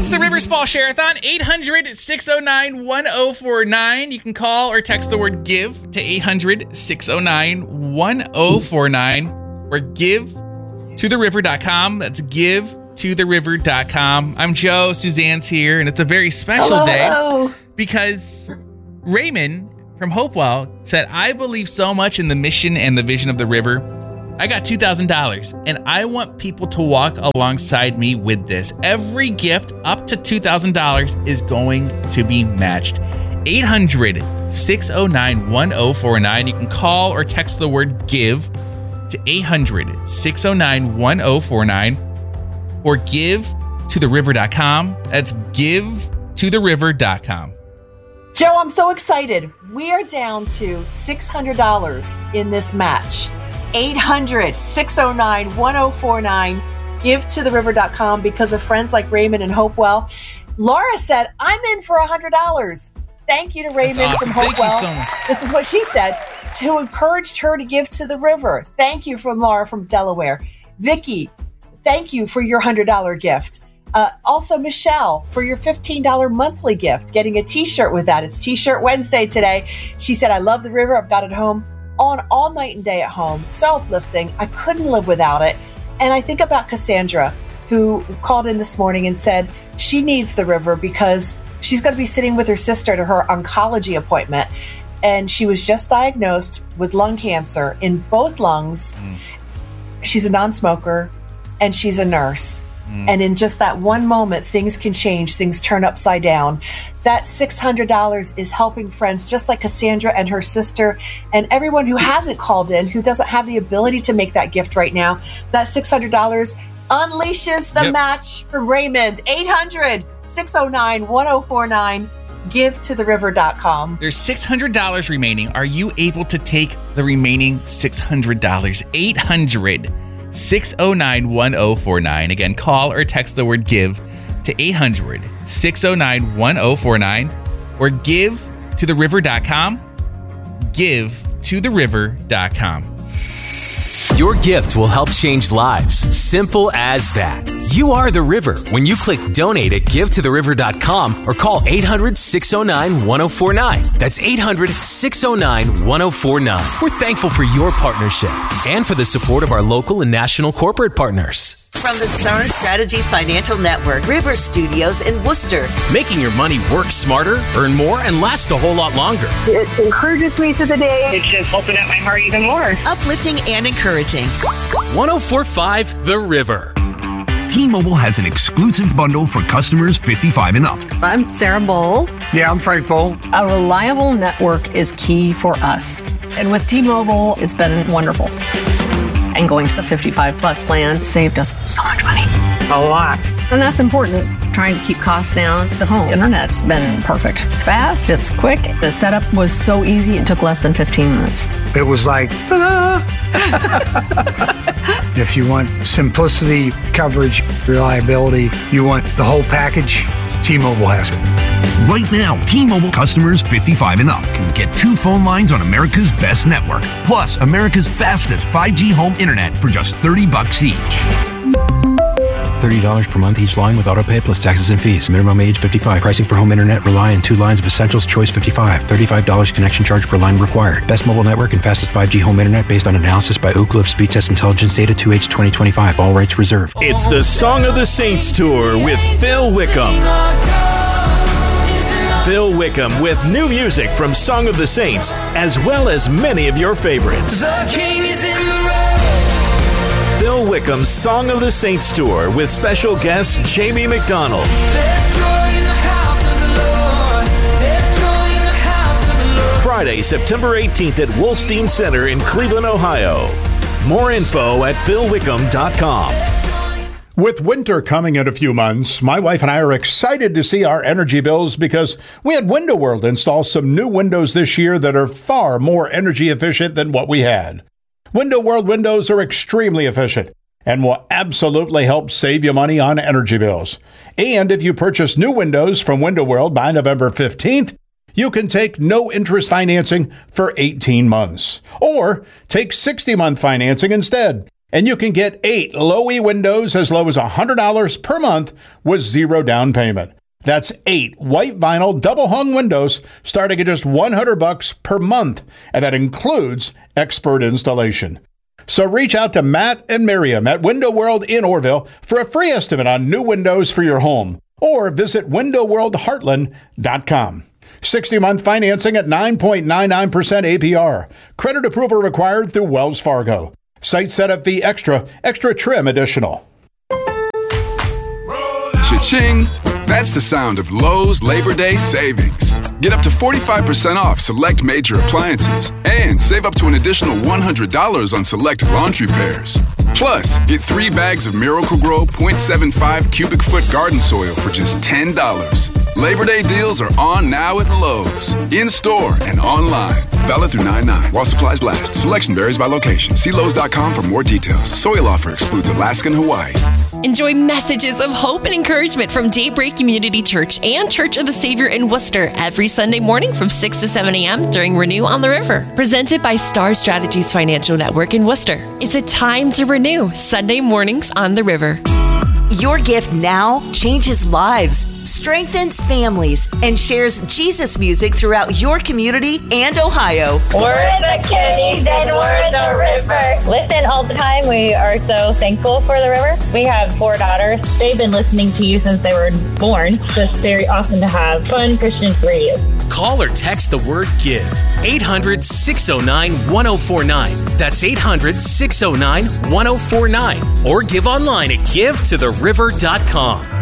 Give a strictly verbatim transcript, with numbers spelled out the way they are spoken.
It's the Rivers Fall Share-a-thon, eight hundred, six oh nine, one oh four nine. You can call or text the word GIVE to eight hundred, six oh nine, one oh four nine or give to the river dot com. That's give to the river dot com. I'm Joe, Suzanne's here, and it's a very special hello, day hello. because Raymond from Hopewell said, I believe so much in the mission and the vision of the river. I got two thousand dollars, and I want people to walk alongside me with this. Every gift up to two thousand dollars is going to be matched. eight hundred, six oh nine, one oh four nine. You can call or text the word GIVE to eight hundred, six oh nine, one oh four nine or give to the river dot com. That's give to the river dot com. Joe, I'm so excited. We are down to six hundred dollars in this match. eight hundred, six oh nine, one oh four nine. give to the river dot com because of friends like Raymond and Hopewell. Laura said, I'm in for one hundred dollars. Thank you to Raymond awesome. from Hopewell. Thank you so much. This is what she said, who encouraged her to give to the river. Thank you from Laura from Delaware. Vicky, thank you for your one hundred dollars gift. Uh, also, Michelle, for your fifteen dollars monthly gift, getting a t-shirt with that. It's T-shirt Wednesday today. She said, I love the river. I've got it home on all night and day at home. So uplifting. I couldn't live without it. And I think about Cassandra, who called in this morning and said she needs the river because she's going to be sitting with her sister to her oncology appointment. And she was just diagnosed with lung cancer in both lungs. Mm. She's a non-smoker and she's a nurse. Mm. And in just that one moment, things can change. Things turn upside down. That six hundred dollars is helping friends just like Cassandra and her sister and everyone who hasn't called in, who doesn't have the ability to make that gift right now. That six hundred dollars unleashes the yep. match for Raymond. eight hundred, six oh nine, one oh four nine. give to the river dot com. There's six hundred dollars remaining. Are you able to take the remaining six hundred dollars? eight hundred, six oh nine, one oh four nine. Again, call or text the word GIVE to eight hundred, six oh nine, one oh four nine or give to the river dot com. give to the river dot com. Your gift will help change lives. Simple as that. You are the river when you click donate at give to the river dot com or call eight hundred, six oh nine, one oh four nine. That's eight hundred, six oh nine, one oh four nine. We're thankful for your partnership and for the support of our local and national corporate partners. From the Star Strategies Financial Network, River Studios in Worcester. Making your money work smarter, earn more, and last a whole lot longer. It encourages me through the day. It's just opened up my heart even more. Uplifting and encouraging. one oh four point five The River. T-Mobile has an exclusive bundle for customers fifty-five and up. I'm Sarah Bowl. Yeah, I'm Frank Bowl. A reliable network is key for us. And with T-Mobile, it's been wonderful. And going to the fifty-five plus plan saved us so much money. A lot. And that's important. Trying to keep costs down. The home internet's been perfect. It's fast, it's quick. The setup was so easy, it took less than fifteen minutes. It was like, ta-da! If you want simplicity, coverage, reliability, you want the whole package, T-Mobile has it. Right now, T-Mobile customers fifty-five and up can get two phone lines on America's best network, plus America's fastest five G home internet for just thirty bucks each. thirty dollars per month each line with autopay plus taxes and fees. Minimum age fifty-five. Pricing for home internet rely on two lines of Essentials Choice fifty-five. thirty-five dollars connection charge per line required. Best mobile network and fastest five G home internet based on analysis by Ookla of Speed Test Intelligence Data two H twenty twenty-five. All rights reserved. It's the Song of the Saints Tour with Phil Wickham. Phil Wickham with new music from Song of the Saints, as well as many of your favorites. The King is in the road. Phil Wickham's Song of the Saints Tour with special guest Jamie McDonald. Friday, September eighteenth at Wolstein Center in Cleveland, Ohio. More info at phil wickham dot com. With winter coming in a few months, my wife and I are excited to see our energy bills because we had Window World install some new windows this year that are far more energy efficient than what we had. Window World windows are extremely efficient and will absolutely help save you money on energy bills. And if you purchase new windows from Window World by November fifteenth, you can take no interest financing for eighteen months or take sixty month financing instead. And you can get eight Lowy windows as low as one hundred dollars per month with zero down payment. That's eight white vinyl double hung windows starting at just one hundred bucks per month, and that includes expert installation. So reach out to Matt and Miriam at Window World in Orville for a free estimate on new windows for your home, or visit window world heartland dot com. sixty-month financing at nine point nine nine percent A P R. Credit approval required through Wells Fargo. Site setup fee extra, extra trim additional. Cha-ching! That's the sound of Lowe's Labor Day savings. Get up to forty-five percent off select major appliances and save up to an additional one hundred dollars on select laundry pairs. Plus, get three bags of Miracle-Gro point seven five cubic foot garden soil for just ten dollars. Labor Day deals are on now at Lowe's, in-store and online. Valid through nine nine while supplies last. Selection varies by location. See Lowe's dot com for more details. Soil offer excludes Alaska and Hawaii. Enjoy messages of hope and encouragement from Daybreak Community Church and Church of the Savior in Worcester every Sunday morning from six to seven a.m. during Renew on the River. Presented by Star Strategies Financial Network in Worcester. It's a time to renew. Sunday mornings on the River. Your gift now changes lives, strengthens families, and shares Jesus music throughout your community and Ohio. We're the Kennys and we're the River. Listen all the time. We are so thankful for the River. We have four daughters. They've been listening to you since they were born. It's just very awesome to have fun Christian radio. Call or text the word GIVE. eight hundred, six oh nine, one oh four nine. That's eight hundred, six oh nine, one oh four nine. Or give online at give to the river dot com.